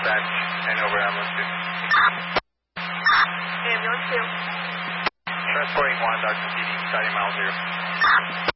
dispatch and over ambulance 2. Ambulance 2. Transporting 1, Dr. PD, starting mile 0.